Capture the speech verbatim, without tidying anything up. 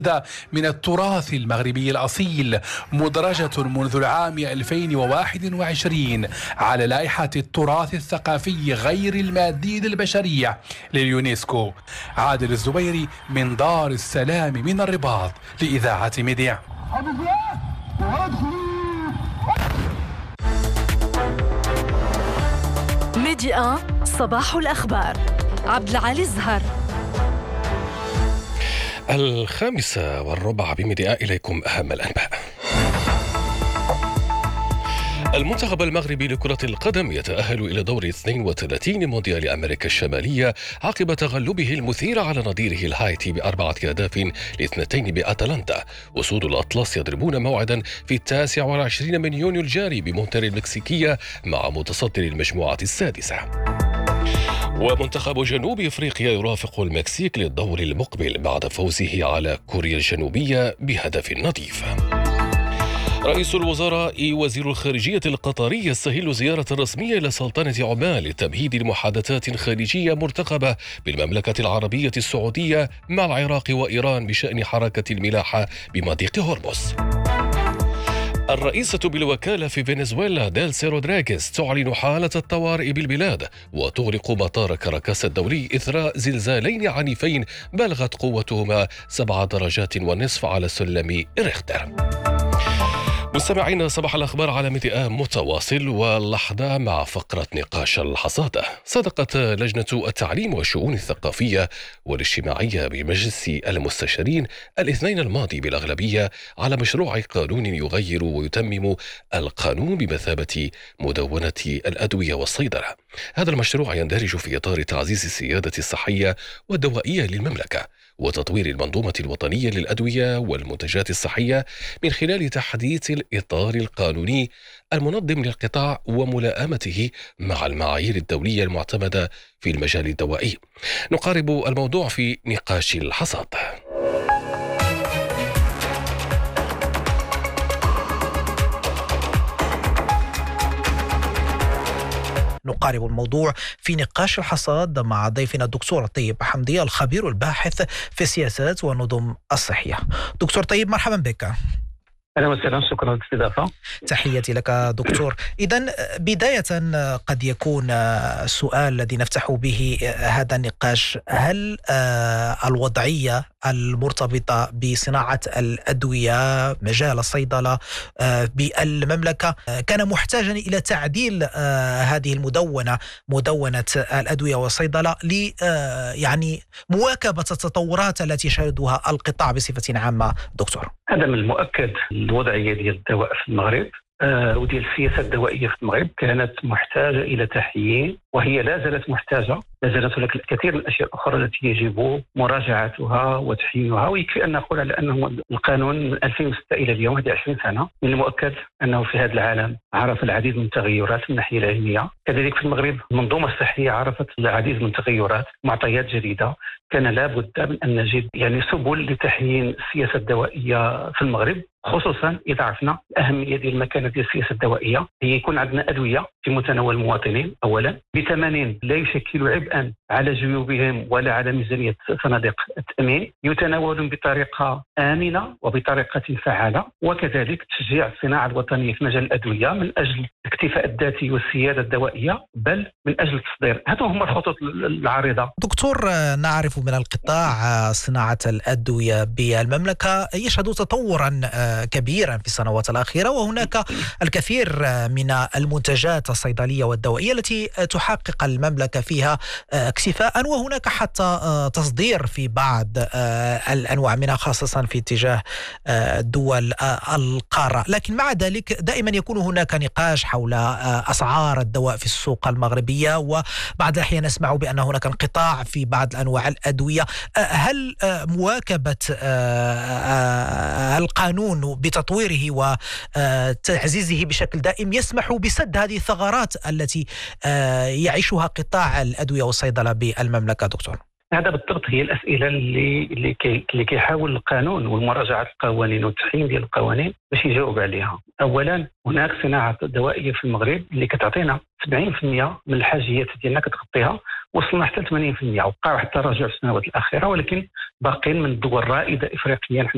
من التراث المغربي الأصيل، مدرجة منذ العام ألفين وواحد وعشرين على لائحة التراث الثقافي غير المادي للبشرية لليونسكو. عادل الزبيري من دار السلام من الرباط لإذاعة ميديا. ميديا صباح الأخبار. عبد العالي الزهر. الخامسة والربع بميديا، إليكم أهم الأنباء. المنتخب المغربي لكرة القدم يتأهل إلى دور اثنين وثلاثين مونديال أمريكا الشمالية عقب تغلبه المثير على نظيره الهايتي بأربعة أهداف لاثنتين بأتلانتا. أسود الأطلس يضربون موعدا في التاسع والعشرين من يونيو الجاري بمونتري المكسيكية مع متصدر المجموعة السادسة. ومنتخب جنوب أفريقيا يرافق المكسيك للدور المقبل بعد فوزه على كوريا الجنوبية بهدف نظيف. رئيس الوزراء وزير الخارجية القطري يستهل زيارة رسمية إلى سلطنة عمان لتمهيد لمحادثات خارجية مرتقبة بالمملكة العربية السعودية مع العراق وإيران بشأن حركة الملاحة بمضيق هرمز. الرئيسة بالوكالة في فنزويلا ديلسي رودريغيز تعلن حالة الطوارئ بالبلاد وتغلق مطار كاراكاس الدولي إثر زلزالين عنيفين بلغت قوتهما سبع درجات ونصف على سلم ريختر. مستمعين، صباح الأخبار على ميديا متواصل، واللحظة مع فقرة نقاش الحصادة. صدقت لجنة التعليم والشؤون الثقافية والاجتماعية بمجلس المستشارين الاثنين الماضي بالأغلبية على مشروع قانون يغير ويتمم القانون بمثابة مدونة الأدوية والصيدلة. هذا المشروع يندرج في إطار تعزيز السيادة الصحية والدوائية للمملكة وتطوير المنظومة الوطنية للأدوية والمنتجات الصحية من خلال تحديث الإطار القانوني المنظم للقطاع وملائمته مع المعايير الدولية المعتمدة في المجال الدوائي. نقارب الموضوع في نقاش الحصاد. نقارب الموضوع في نقاش الحصاد مع ضيفنا الدكتور طيب حمدي، الخبير الباحث في السياسات والنظم الصحية. دكتور طيب، مرحبا بك. أهلا وسهلا، شكرا للاستضافة. تحياتي لك دكتور. إذن بداية قد يكون السؤال الذي نفتح به هذا النقاش: هل الوضعية المرتبطة بصناعة الأدوية، مجال الصيدلة بالمملكة، كان محتاجا إلى تعديل هذه المدونة، مدونة الأدوية والصيدلة، ل يعني مواكبة التطورات التي يشهدها القطاع بصفة عامة؟ دكتور، هذا من المؤكد. الوضعية ديال الدواء في المغرب آه وديال السياسة الدوائية في المغرب كانت محتاجة إلى تحيين، وهي لا زالت محتاجة. لا زالت هناك الكثير من الأشياء الأخرى التي يجب مراجعتها وتحيينها. ويكفي أن نقول على أنه القانون من ألفين وستة إلى اليوم، هذه عشرين سنة، من المؤكد أنه في هذا العالم عرف العديد من التغيرات من الناحية العلمية. كذلك في المغرب المنظومة الصحية عرفت العديد من التغيرات، معطيات جديدة. كان لابد من أن نجد يعني سبل لتحيين السياسة الدوائية في المغرب، خصوصا إذا عرفنا الأهمية ديال المكانة ديال السياسة الدوائية. هي يكون عندنا أدوية في متناول المواطنين أولا بثمن لا يشكل عبئا على جيوبهم ولا على ميزانية صناديق التأمين، يتناولون بطريقة آمنة وبطريقة فعالة، وكذلك تشجيع الصناعة الوطنية في مجال الأدوية من أجل الاكتفاء الذاتي والسيادة الدوائية، بل من أجل التصدير. هذو هم الخطوط العريضة. دكتور، نعرف من القطاع صناعة الأدوية بالمملكة يشهد تطورا كبيرا في السنوات الأخيرة، وهناك الكثير من المنتجات الصيدلية والدوائية التي تحقق المملكة فيها اكتفاء، وهناك حتى تصدير في بعض الأنواع منها، خاصة في اتجاه دول القارة. لكن مع ذلك دائما يكون هناك نقاش حول أسعار الدواء في السوق المغربية، وبعض الأحيان نسمع بأن هناك انقطاع في بعض أنواع الأدوية. هل مواكبة القانون بتطويره وتعزيزه بشكل دائم يسمح بسد هذه الثغرات التي يعيشها قطاع الأدوية والصيدلة بالمملكة؟ دكتور، هذا بالضبط هي الأسئلة اللي اللي كي اللي كيحاول القانون والمراجعة القوانين والتحيين ديال القوانين باش يجاوب عليها. أولا، هناك صناعة دوائية في المغرب اللي كتعطينا سبعين بالمئة من الحاجيات ديالنا كتغطيها، وصلنا حتى ثمانين بالمئة، وقع واحد التراجع في السنوات الأخيرة، ولكن باقين من الدول الرائدة إفريقيا.